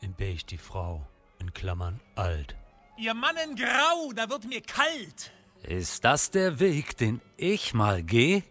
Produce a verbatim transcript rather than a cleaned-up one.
in beige die Frau, in Klammern alt. Ihr Mann in Grau, da wird mir kalt. Ist das der Weg, den ich mal geh?